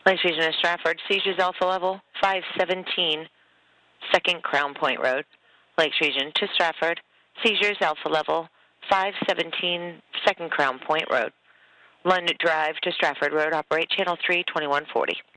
Lakes Region of Stratford, seizures Alpha Level 517 2nd Crown Point Road. Lakes Region to Stratford, seizures Alpha Level 517 2nd Crown Point Road. London Drive to Stratford Road, operate Channel 3 2140.